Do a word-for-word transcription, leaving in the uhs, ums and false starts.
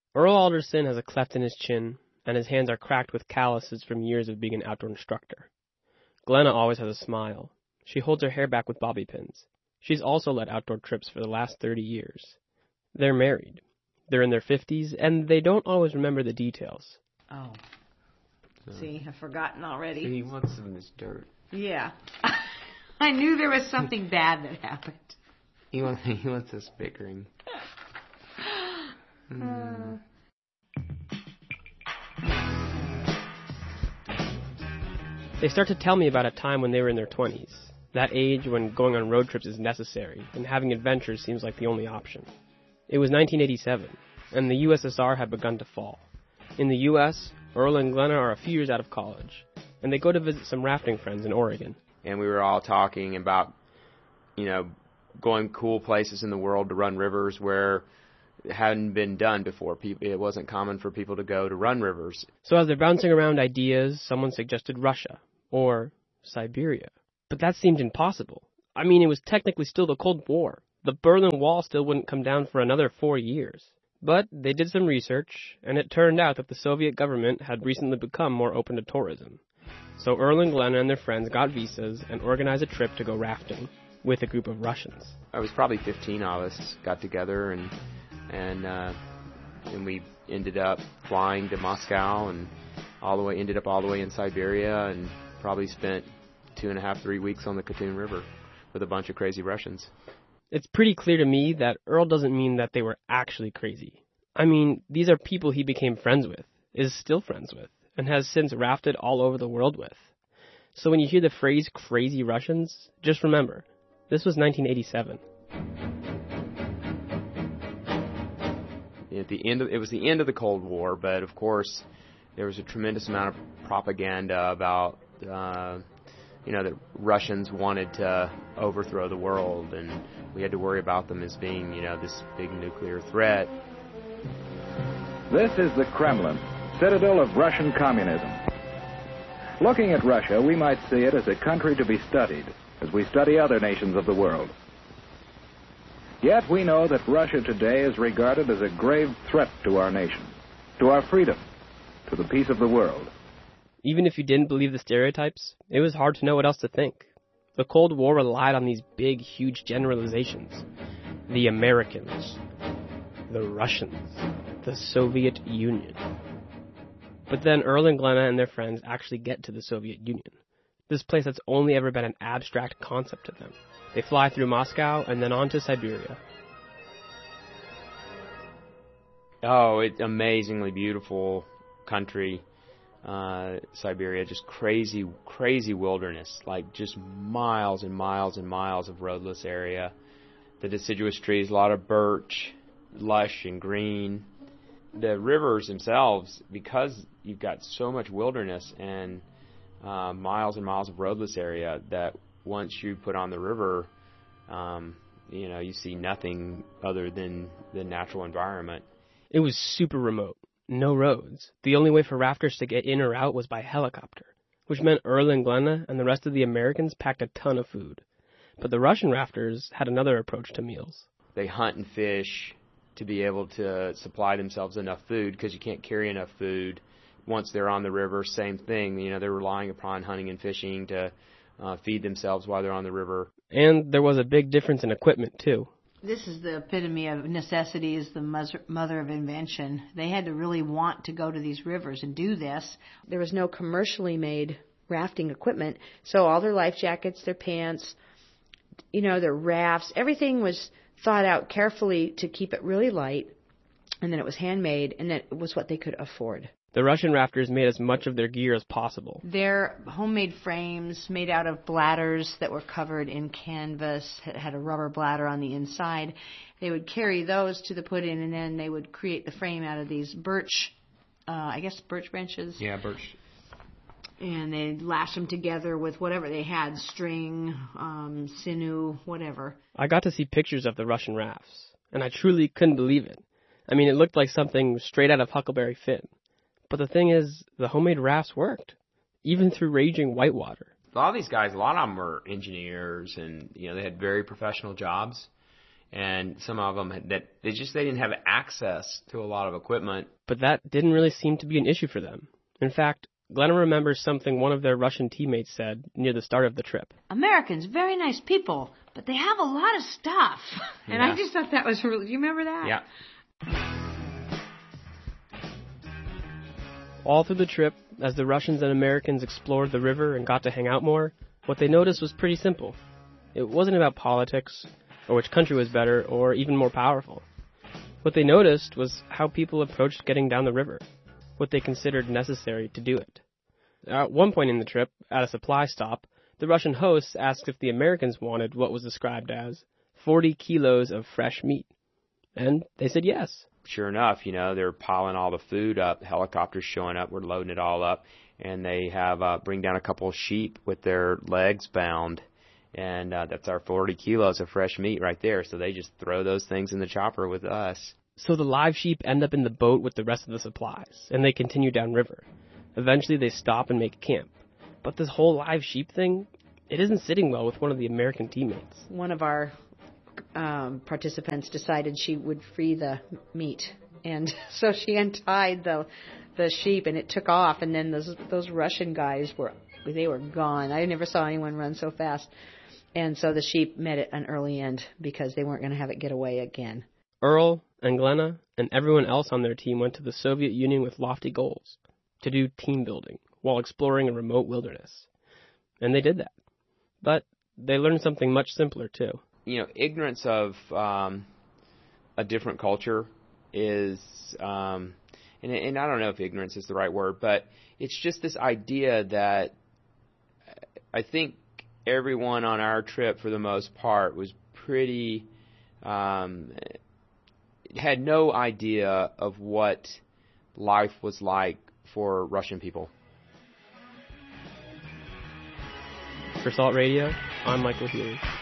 Earl Alderson has a cleft in his chin, and his hands are cracked with calluses from years of being an outdoor instructor. Glenna always has a smile. She holds her hair back with bobby pins. She's also led outdoor trips for the last thirty years. They're married. They're in their fifties, and they don't always remember the details. Oh. So, see, I've forgotten already. So he wants some of this dirt. Yeah. I knew there was something bad that happened. He wants, he wants us bickering. Uh. They start to tell me about a time when they were in their twenties, that age when going on road trips is necessary and having adventures seems like the only option. It was nineteen eighty-seven, and the U S S R had begun to fall. In the U S, Earl and Glenna are a few years out of college, and they go to visit some rafting friends in Oregon. And we were all talking about, you know, going cool places in the world to run rivers where it hadn't been done before. It wasn't common for people to go to run rivers. So as they're bouncing around ideas, someone suggested Russia, or Siberia. But that seemed impossible. I mean, it was technically still the Cold War. The Berlin Wall still wouldn't come down for another four years. But they did some research, and it turned out that the Soviet government had recently become more open to tourism. So Earl and Glenna and their friends got visas and organized a trip to go rafting with a group of Russians. I was probably fifteen of us got together, and and uh, and we ended up flying to Moscow and all the way ended up all the way in Siberia, and probably spent two and a half, three weeks on the Katun River with a bunch of crazy Russians. It's pretty clear to me that Earl doesn't mean that they were actually crazy. I mean, these are people he became friends with, is still friends with, and has since rafted all over the world with. So when you hear the phrase crazy Russians, just remember, this was nineteen eighty-seven. At the end of, it was the end of the Cold War, but of course there was a tremendous amount of propaganda about, uh, you know, that Russians wanted to overthrow the world, and we had to worry about them as being, you know, this big nuclear threat. This is the Kremlin, citadel of Russian communism. Looking at Russia, we might see it as a country to be studied, as we study other nations of the world. Yet we know that Russia today is regarded as a grave threat to our nation, to our freedom, to the peace of the world. Even if you didn't believe the stereotypes, it was hard to know what else to think. The Cold War relied on these big, huge generalizations. The Americans, the Russians, the Soviet Union. But then Earl and Glenna and their friends actually get to the Soviet Union, this place that's only ever been an abstract concept to them. They fly through Moscow and then on to Siberia. Oh, it's amazingly beautiful country. Uh, Siberia, just crazy, crazy wilderness, like just miles and miles and miles of roadless area. The deciduous trees, a lot of birch, lush and green. The rivers themselves, because you've got so much wilderness and uh, miles and miles of roadless area, that once you put on the river, um, you know, you see nothing other than the natural environment. It was super remote. No roads. The only way for rafters to get in or out was by helicopter, which meant Earl and Glenna and the rest of the Americans packed a ton of food. But the Russian rafters had another approach to meals. They hunt and fish to be able to supply themselves enough food, because you can't carry enough food once they're on the river. Same thing, you know, they're relying upon hunting and fishing to uh, feed themselves while they're on the river. And there was a big difference in equipment, too. This is the epitome of necessity is the mother of invention. They had to really want to go to these rivers and do this. There was no commercially made rafting equipment, so all their life jackets, their pants, you know, their rafts, everything was thought out carefully to keep it really light, and then it was handmade, and then it was what they could afford. The Russian rafters made as much of their gear as possible. They're homemade frames made out of bladders that were covered in canvas, had a rubber bladder on the inside. They would carry those to the put-in, and then they would create the frame out of these birch, uh, I guess birch branches. Yeah, birch. And they'd lash them together with whatever they had, string, um, sinew, whatever. I got to see pictures of the Russian rafts, and I truly couldn't believe it. I mean, it looked like something straight out of Huckleberry Finn. But the thing is, the homemade rafts worked, even through raging whitewater. A lot of these guys, a lot of them were engineers, and you know they had very professional jobs. and some of them had, that they just they didn't have access to a lot of equipment. But that didn't really seem to be an issue for them. In fact, Glenna remembers something one of their Russian teammates said near the start of the trip. Americans, very nice people, but they have a lot of stuff. And Yeah. I just thought that was really, do you remember that? Yeah. All through the trip, as the Russians and Americans explored the river and got to hang out more, what they noticed was pretty simple. It wasn't about politics, or which country was better, or even more powerful. What they noticed was how people approached getting down the river, what they considered necessary to do it. At one point in the trip, at a supply stop, the Russian hosts asked if the Americans wanted what was described as forty kilos of fresh meat. And they said yes. Sure enough, you know, they're piling all the food up, helicopters showing up, we're loading it all up, and they have uh, bring down a couple of sheep with their legs bound, and uh, that's our forty kilos of fresh meat right there. So they just throw those things in the chopper with us. So the live sheep end up in the boat with the rest of the supplies, and they continue downriver. Eventually they stop and make camp. But this whole live sheep thing, it isn't sitting well with one of the American teammates. One of our um, participants decided she would free the meat. And so she untied the the sheep, and it took off, and then those those Russian guys were, they were gone. I never saw anyone run so fast. And so the sheep met at an early end because they weren't going to have it get away again. Earl and Glenna and everyone else on their team went to the Soviet Union with lofty goals, to do team building while exploring a remote wilderness. And they did that. But they learned something much simpler, too. You know, ignorance of um, a different culture is, um, and, and I don't know if ignorance is the right word, but it's just this idea that I think everyone on our trip, for the most part, was pretty, um, had no idea of what life was like for Russian people. For Salt Radio, I'm Michael Healy.